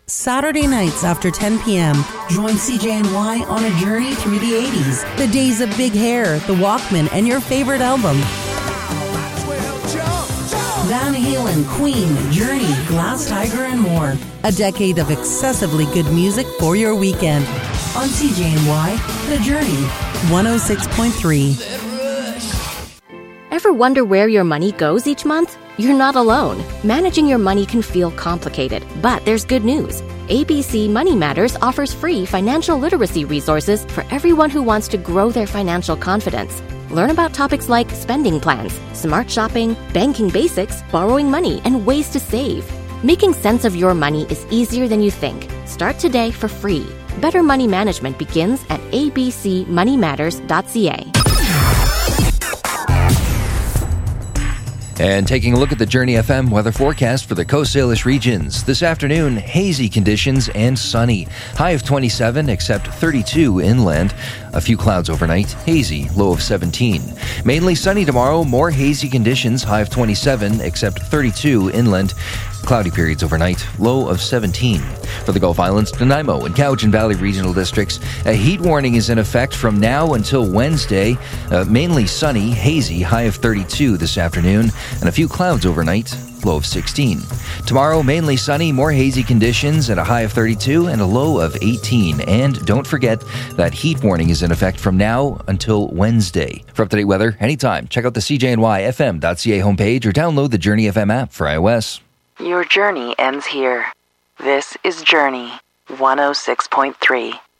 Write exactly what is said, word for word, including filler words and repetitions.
Saturday nights after ten p.m. Join C J N Y on a journey through the eighties. The days of big hair, the Walkman, and your favorite album. Van Halen, Queen, Journey, Glass Tiger, and more. A decade of excessively good music for your weekend. On C J N Y, The Journey, one oh six point three. Ever wonder where your money goes each month? You're not alone. Managing your money can feel complicated, but there's good news. A B C Money Matters offers free financial literacy resources for everyone who wants to grow their financial confidence. Learn about topics like spending plans, smart shopping, banking basics, borrowing money, and ways to save. Making sense of your money is easier than you think. Start today for free. Better money management begins at a b c money matters dot c a. And taking a look at the Journey F M weather forecast for the Coast Salish regions. This afternoon, hazy conditions and sunny. High of twenty-seven, except thirty-two inland. A few clouds overnight, hazy, low of seventeen. Mainly sunny tomorrow, more hazy conditions, high of twenty-seven, except thirty-two inland. Cloudy periods overnight, low of seventeen. For the Gulf Islands, Nanaimo and Cowichan Valley regional districts, a heat warning is in effect from now until Wednesday. Uh, mainly sunny, hazy, high of thirty-two this afternoon, and a few clouds overnight, low of sixteen. Tomorrow, mainly sunny, more hazy conditions at a high of thirty-two and a low of eighteen. And don't forget that heat warning is in effect from now until Wednesday. For up-to-date weather, anytime, check out the C J N Y F M dot C A homepage or download the Journey F M app for iOS. Your journey ends here. This is Journey one oh six point three.